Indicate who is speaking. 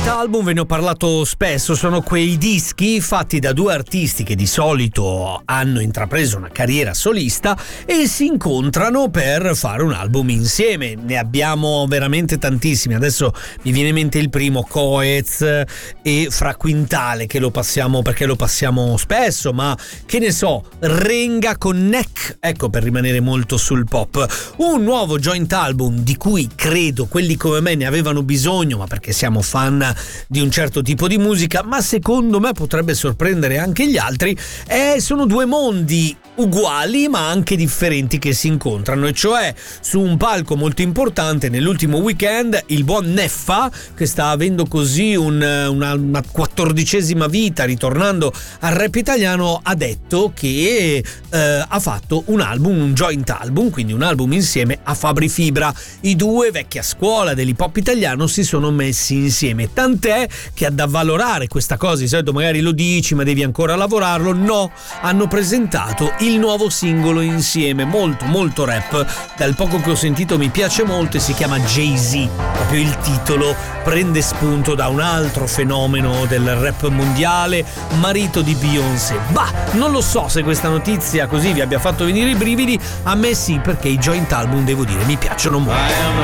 Speaker 1: joint album ve ne ho parlato spesso, sono quei dischi fatti da due artisti che di solito hanno intrapreso una carriera solista e si incontrano per fare un album insieme. Ne abbiamo veramente tantissimi, adesso mi viene in mente il primo, Coez e Fra Quintale, che lo passiamo perché lo passiamo spesso, ma che ne so, Renga con Neck, ecco, per rimanere molto sul pop. Un nuovo joint album di cui credo quelli come me ne avevano bisogno, ma perché siamo fan di un certo tipo di musica, ma secondo me potrebbe sorprendere anche gli altri. Sono due mondi uguali ma anche differenti che si incontrano, e cioè su un palco molto importante nell'ultimo weekend il buon Neffa, che sta avendo così una 14ª vita ritornando al rap italiano, ha detto che ha fatto un album, un joint album, quindi un album insieme a Fabri Fibra. I due, vecchia scuola dell'hip hop italiano, si sono messi insieme, tant'è che ad avvalorare questa cosa, di solito magari lo dici ma devi ancora lavorarlo, no, hanno presentato il nuovo singolo insieme, molto molto rap. Dal poco che ho sentito mi piace molto e si chiama Jay-Z, proprio il titolo prende spunto da un altro fenomeno del rap mondiale, marito di Beyoncé. Bah, non lo so se questa notizia così vi abbia fatto venire i brividi, a me sì, perché i joint album, devo dire, mi piacciono molto.